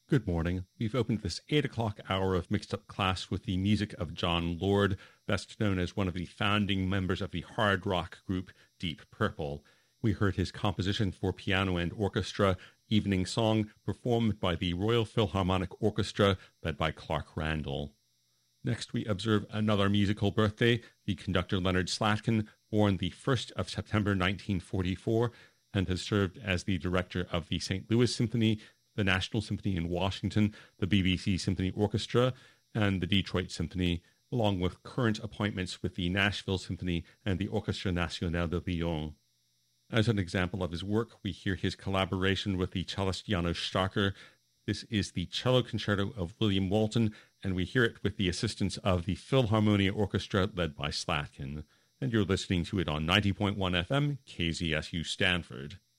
Good morning. We've opened this 8 o'clock hour of Mixed Up Class with the music of Jon Lord, best known as one of the founding members of the hard rock group Deep Purple. We heard his composition for piano and orchestra, Evening Song, performed by the Royal Philharmonic Orchestra, led by Clark Randall. Next, we observe another musical birthday, the conductor Leonard Slatkin, born the 1st of September 1944, and has served as the director of the St. Louis Symphony, the National Symphony in Washington, the BBC Symphony Orchestra, and the Detroit Symphony, along with current appointments with the Nashville Symphony and the Orchestre Nationale de Lyon. As an example of his work, we hear his collaboration with the cellist Janos Starker. This is the Cello Concerto of William Walton, and we hear it with the assistance of the Philharmonia Orchestra led by Slatkin. And you're listening to it on 90.1 FM, KZSU Stanford.